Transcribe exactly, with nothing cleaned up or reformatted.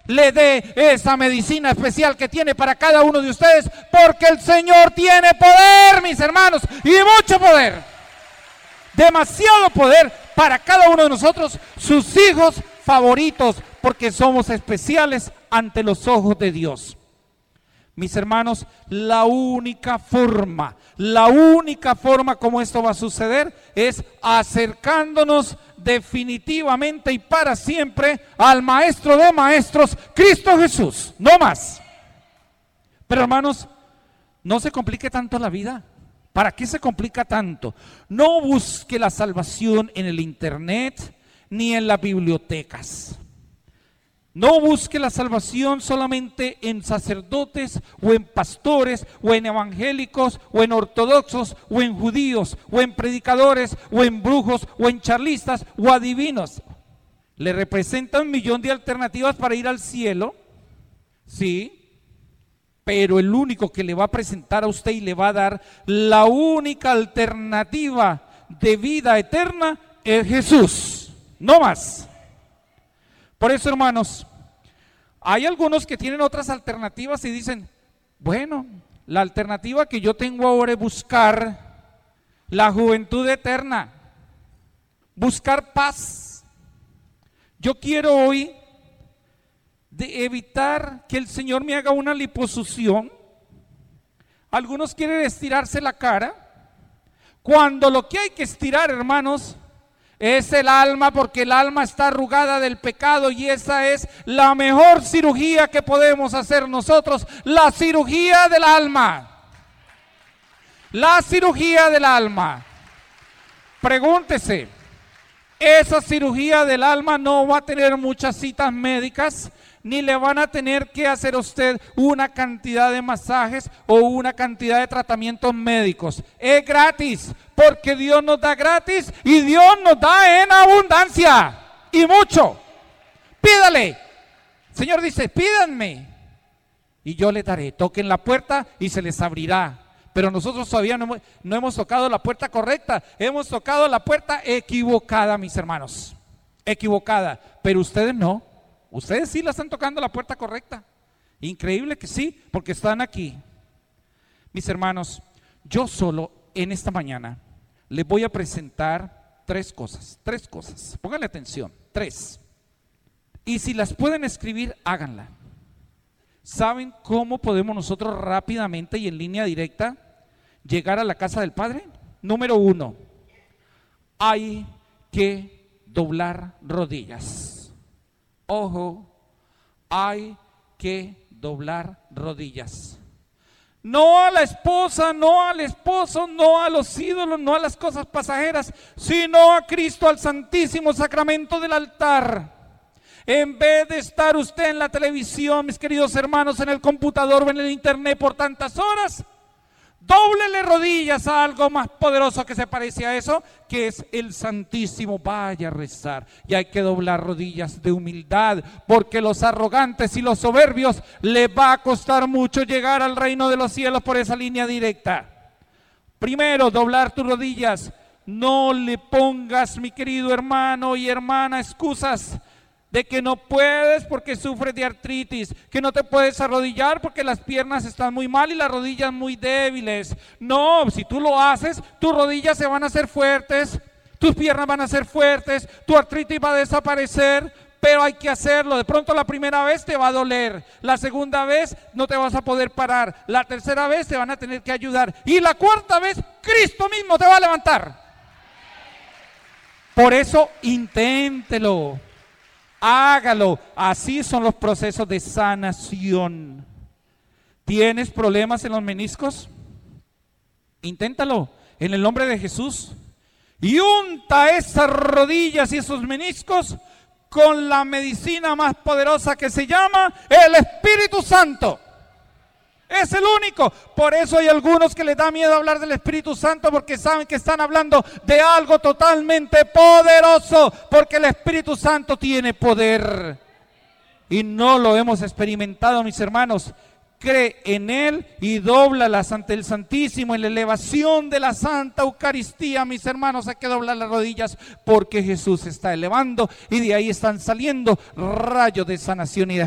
le dé esa medicina especial que tiene para cada uno de ustedes, porque el Señor tiene poder, mis hermanos, y mucho poder, demasiado poder para cada uno de nosotros, sus hijos favoritos, porque somos especiales ante los ojos de Dios. Mis hermanos, la única forma, la única forma como esto va a suceder es acercándonos definitivamente y para siempre al Maestro de Maestros, Cristo Jesús, no más. Pero hermanos, no se complique tanto la vida. ¿Para qué se complica tanto? No busque la salvación en el internet ni en las bibliotecas. No busque la salvación solamente en sacerdotes o en pastores o en evangélicos o en ortodoxos o en judíos o en predicadores o en brujos o en charlistas o adivinos. Le representa un millón de alternativas para ir al cielo, sí, pero el único que le va a presentar a usted y le va a dar la única alternativa de vida eterna es Jesús, no más. Por eso, hermanos, hay algunos que tienen otras alternativas y dicen, bueno, la alternativa que yo tengo ahora es buscar la juventud eterna, buscar paz. Yo quiero hoy de evitar que el Señor me haga una liposucción. Algunos quieren estirarse la cara, cuando lo que hay que estirar, hermanos, es el alma, porque el alma está arrugada del pecado y esa es la mejor cirugía que podemos hacer nosotros, la cirugía del alma. La cirugía del alma. Pregúntese, esa cirugía del alma no va a tener muchas citas médicas, ni le van a tener que hacer a usted una cantidad de masajes o una cantidad de tratamientos médicos. Es gratis, porque Dios nos da gratis y Dios nos da en abundancia y mucho. Pídale. El Señor dice, pídanme y yo les daré. Toquen la puerta y se les abrirá. Pero nosotros todavía no hemos, no hemos tocado la puerta correcta, hemos tocado la puerta equivocada, mis hermanos. Equivocada, pero ustedes no. Ustedes sí la están tocando la puerta correcta. Increíble que sí, porque están aquí. Mis hermanos, yo solo en esta mañana les voy a presentar tres cosas, tres cosas. Pónganle atención, tres. Y si las pueden escribir, háganla. ¿Saben cómo podemos nosotros rápidamente y en línea directa llegar a la casa del Padre? Número uno, hay que doblar rodillas. Ojo, hay que doblar rodillas. No a la esposa, no al esposo, no a los ídolos, no a las cosas pasajeras, sino a Cristo, al Santísimo Sacramento del altar. En vez de estar usted en la televisión, mis queridos hermanos, en el computador o en el internet por tantas horas, dóblele rodillas a algo más poderoso que se parece a eso, que es el Santísimo. Vaya a rezar, y hay que doblar rodillas de humildad, porque los arrogantes y los soberbios les va a costar mucho llegar al reino de los cielos por esa línea directa. Primero, doblar tus rodillas. No le pongas, mi querido hermano y hermana, excusas de que no puedes porque sufres de artritis, que no te puedes arrodillar porque las piernas están muy mal y las rodillas muy débiles. No, si tú lo haces, tus rodillas se van a hacer fuertes, tus piernas van a ser fuertes, tu artritis va a desaparecer, pero hay que hacerlo. De pronto la primera vez te va a doler, la segunda vez no te vas a poder parar, la tercera vez te van a tener que ayudar y la cuarta vez Cristo mismo te va a levantar. Por eso inténtelo. Hágalo, así son los procesos de sanación. ¿Tienes problemas en los meniscos? Inténtalo en el nombre de Jesús y unta esas rodillas y esos meniscos con la medicina más poderosa que se llama el Espíritu Santo. Es el único. Por eso hay algunos que les da miedo hablar del Espíritu Santo, porque saben que están hablando de algo totalmente poderoso, porque el Espíritu Santo tiene poder y no lo hemos experimentado, mis hermanos. Cree en Él y dóblalas ante el Santísimo en la elevación de la Santa Eucaristía. Mis hermanos, hay que doblar las rodillas porque Jesús está elevando y de ahí están saliendo rayos de sanación y de